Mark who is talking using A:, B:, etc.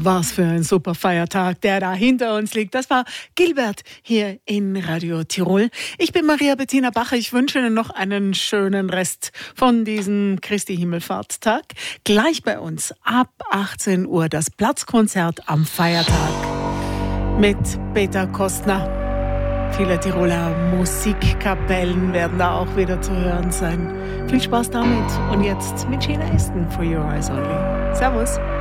A: Was für ein super Feiertag, der da hinter uns liegt. Das war Gilbert hier in Radio Tirol. Ich bin Maria Bettina Bacher. Ich wünsche Ihnen noch einen schönen Rest von diesem Christi Himmelfahrtstag. Gleich bei uns ab 18 Uhr das Platzkonzert am Feiertag mit Peter Kostner. Viele Tiroler Musikkapellen werden da auch wieder zu hören sein. Viel Spaß damit. Und jetzt mit Sheila Aston, For Your Eyes Only. Servus.